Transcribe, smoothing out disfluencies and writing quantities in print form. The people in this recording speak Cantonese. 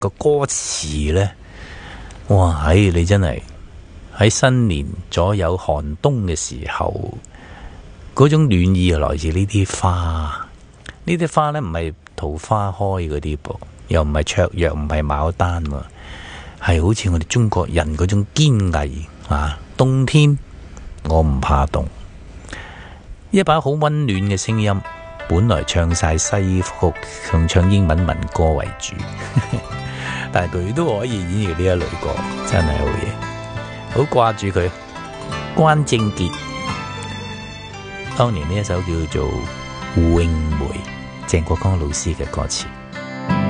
個歌詞呢，哇！你真係喺新年左右寒冬嘅時候，嗰種暖意係來自呢啲花。呢啲花呢，唔係桃花開嗰啲噃，又唔係芍藥，唔係牡丹喎，係好似我哋中國人嗰種堅毅啊！冬天我唔怕凍，一把好溫暖嘅聲音。本來唱晒西曲，唱英文民歌為主，但係佢都可以演繹呢一類歌，真係好嘢，好掛住佢。關正傑當年呢一首叫做《詠梅》，鄭國江老師嘅歌詞。